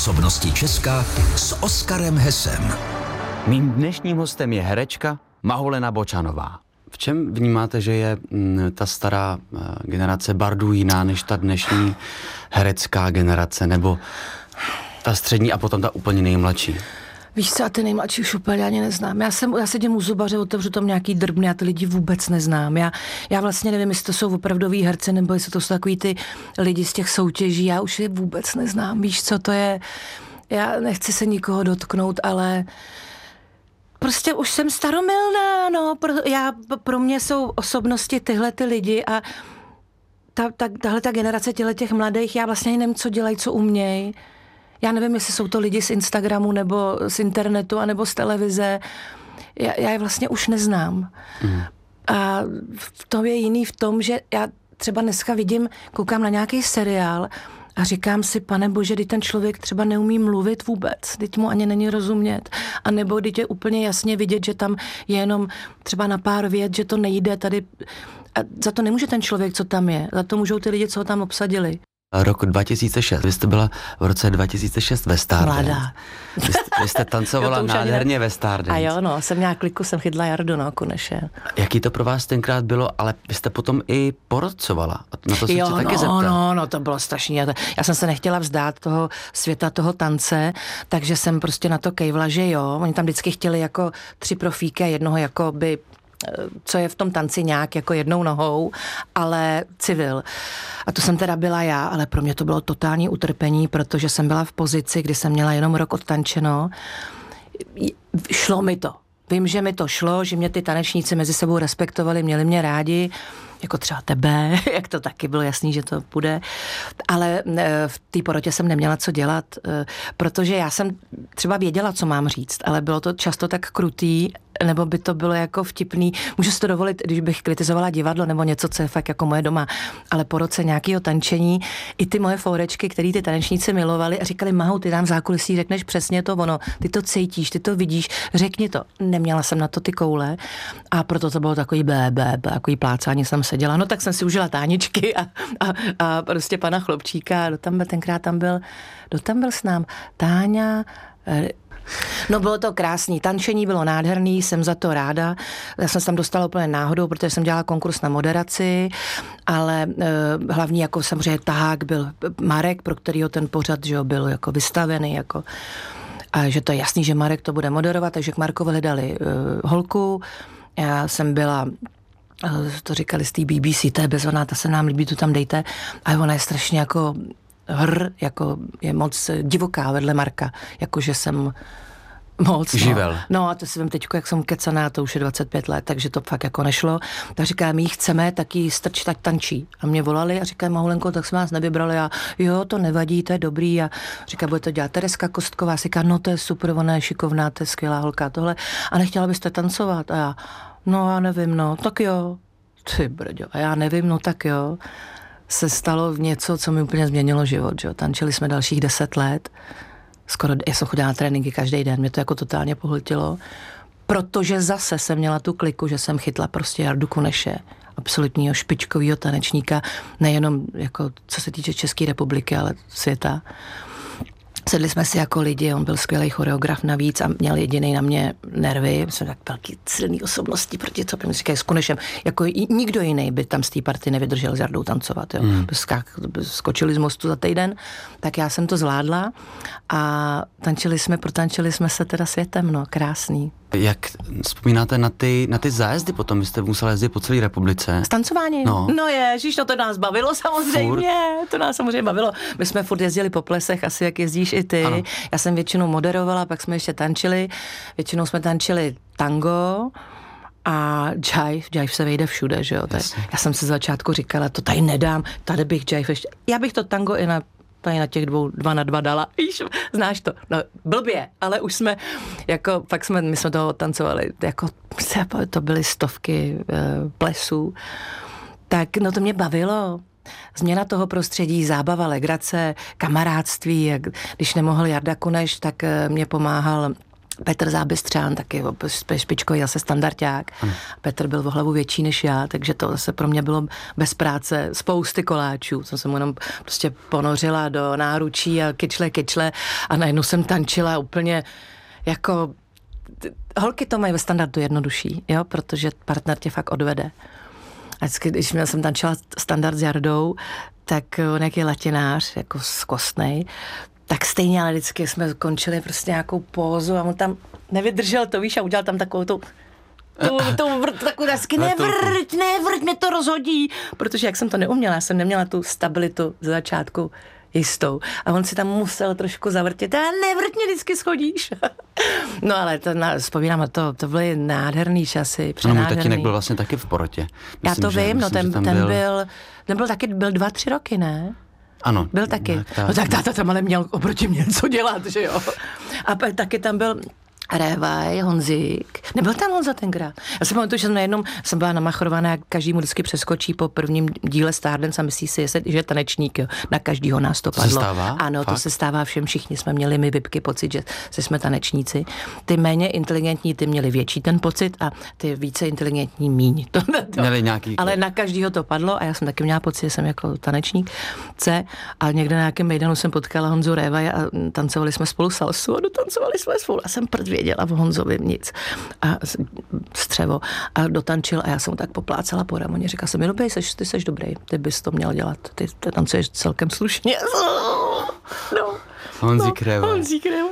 Osobnosti Česka s Oskarem Hesem. Mým dnešním hostem je herečka Mahulena Bočanová. V čem vnímáte, že je ta stará generace bardů jiná než ta dnešní herecká generace, nebo ta střední a potom ta úplně nejmladší? Víš co, a ty nejmladší už úplně ani neznám. Já sedím u zubaře, otevřu tam nějaký drbny a ty lidi vůbec neznám. Já vlastně nevím, jestli to jsou opravdoví herci, nebo jestli to jsou takový ty lidi z těch soutěží. Já už je vůbec neznám. Víš co, to je... Já nechci se nikoho dotknout, ale... Prostě už jsem staromilná, no. Pro mě jsou osobnosti tyhle ty lidi a tahle ta generace těch mladých, já vlastně nevím, co dělají, co umějí. Já nevím, jestli jsou to lidi z Instagramu, nebo z internetu, anebo z televize. Já je vlastně už neznám. A to je jiný v tom, že já třeba dneska koukám na nějaký seriál a říkám si, pane bože, kdy ten člověk třeba neumí mluvit vůbec, teď mu ani není rozumět. A nebo když je úplně jasně vidět, že tam je jenom třeba na pár vět, že to nejde tady. A za to nemůže ten člověk, co tam je. Za to můžou ty lidi, co ho tam obsadili. Rok 2006. Vy jste byla v roce 2006 ve Stardance. Mladá. Vy jste tancovala nádherně ve Stardance. A jo, no, jsem měla kliku, jsem chytla Jardu, no, Kuneše. Jaký to pro vás tenkrát bylo, ale vy jste potom i porodcovala. Na to jsem se taky zeptal. No, to bylo strašně. Já jsem se nechtěla vzdát toho světa, toho tance, takže jsem prostě na to kejvla, že jo. Oni tam vždycky chtěli jako 3 profíky a jednoho jako by co je v tom tanci nějak jako jednou nohou, ale civil. A to jsem teda byla já, ale pro mě to bylo totální utrpení, protože jsem byla v pozici, kdy jsem měla jenom rok odtančeno. Šlo mi to. Vím, že mi to šlo, že mě ty tanečníci mezi sebou respektovali, měli mě rádi, jako třeba tebe, jak to taky bylo jasný, že to bude. Ale v té porotě jsem neměla co dělat, protože já jsem třeba věděla, co mám říct, ale bylo to často tak krutý, nebo by to bylo jako vtipný. Můžu si to dovolit, když bych kritizovala divadlo nebo něco, co je fakt jako moje doma. Ale po roce nějakého tančení i ty moje fourečky, který ty tanečníci milovali a říkali, Mahu, ty nám v zákulisí řekneš přesně to ono, ty to cítíš, ty to vidíš, řekni to. Neměla jsem na to ty koule a proto to bylo takový takový plácání jsem seděla. No tak jsem si užila táničky a prostě pana Chlopčíka, tenkrát tam byl s nám Táňa. No bylo to krásný, tančení bylo nádherný, jsem za to ráda. Já jsem se tam dostala úplně náhodou, protože jsem dělala konkurs na moderaci, ale hlavní jako samozřejmě tahák byl Marek, pro kterýho ten pořad, že jo, byl jako vystavený, jako a že to je jasný, že Marek to bude moderovat, takže k Markovi hledali holku. Já jsem byla, to říkali z té BBC, to je bezvadná, ta se nám líbí, tu tam dejte. A ona je strašně jako jako je moc divoká vedle Marka, jakože jsem moc. Živel. No a to si vím teďko, jak jsem kecaná, to už je 25 let, takže to fakt jako nešlo. Tak říká, my jí chceme, tak jí strč, tak tančí. A mě volali a říkají, Mahulenko, tak jsme vás nevybrali. A jo, to nevadí, to je dobrý. A říká, bude to dělat Tereska Kostková. Říká, no to je super, ona je šikovná, to je skvělá holka, tohle. A nechtěla byste tancovat? A já, no já nevím, no, tak jo. Ty brďo, a já nevím, no tak jo. Se stalo něco, co mi úplně změnilo život, že jo. Tančili jsme dalších 10 let. Skoro, já jsem chodila na tréninky každý den, mě to jako totálně pohltilo. Protože zase jsem měla tu kliku, že jsem chytla prostě Jardu Kuneše, absolutního špičkovýho tanečníka, nejenom jako co se týče České republiky, ale světa. Sedli jsme si jako lidi, on byl skvělý choreograf navíc a měl jedinej na mě nervy. Jsme tak velký silný osobnosti, proti co mi říkají s Kunešem. Jako nikdo jiný by tam z té party nevydržel s Jardou tancovat. Jo. Skočili z mostu za týden, tak já jsem to zvládla a protančili jsme se teda světem, no, krásný. Jak vzpomínáte na ty zájezdy potom? Vy jste musela jezdit po celé republice. S tancováním? No ježiš, to nás bavilo samozřejmě. To nás samozřejmě bavilo. My jsme furt jezdili po plesech, asi jak jezdíš i ty. Ano. Já jsem většinou moderovala, pak jsme ještě tančili. Většinou jsme tančili tango a jive se vejde všude, že jo. Já jsem si z začátku říkala, to tady nedám, tady bych jive ještě. Já bych to tango i tady na těch 2 na 2 dala. Víš, znáš to. No, blbě, ale už jsme, jako, fakt my jsme toho tancovali, jako, to byly stovky plesů. Tak, no to mě bavilo. Změna toho prostředí, zábava, legrace, kamarádství. Když nemohl Jarda Kuneš, tak mě pomáhal Petr Zábystřán, taky špičkový zase standardák. Petr byl o hlavu větší než já, takže to zase pro mě bylo bez práce spousty koláčů. Jsem se mu jenom prostě ponořila do náručí a kyčle a najednou jsem tančila úplně jako... Holky to mají ve standardu jednodušší, jo, protože partner tě fakt odvede. A vždycky, když jsem tančila standard s Jardou, tak on jak je latinář, jako skostnej, tak stejně, ale vždycky jsme končili prostě nějakou pózu a on tam nevydržel to, víš, a udělal tam takovou takovou vždycky, nevrť, mě to rozhodí, protože jak jsem to neuměla, já jsem neměla tu stabilitu ze začátku jistou. A on si tam musel trošku zavrtět. A nevrť mě vždycky schodíš. No ale vzpomínám na to byly nádherný časy, přenádherný. No, můj tatínek byl vlastně taky v porotě. Já to vím, no ten byl taky, byl 2-3 roky, ne? Ano. Byl taky. No tak táta tam ale měl oproti mě co dělat, že jo. A taky tam byl Révaj, Honzík. Nebyl tam Honza tenkrát. Já si pamatuju, že jsem byla namachrovaná, jak každý mu vždycky přeskočí po prvním díle Stardance a myslí si, že je tanečník, jo. Na každýho nás to padlo. To se stává? Ano, fakt? To se stává všem, všichni jsme měli my vypky pocit, že jsme tanečníci. Ty méně inteligentní, ty měli větší ten pocit a ty více inteligentní míň. Měli nějaký... Ale na každýho to padlo a já jsem taky měla pocit, že jsem jako tanečník a někde na nějakém mejdanu jsem potkala Honzu Révaje a tancovali jsme spolu salsu a dotancovali jsme spolu a jsem věděla o Honzovi nic. A střevo. A dotančil a já jsem mu tak poplácela po ramoně. Říkala jsem mi, no ty seš dobrý, ty bys to měl dělat. Ty tancuješ celkem slušně. No. Honzík Révaj.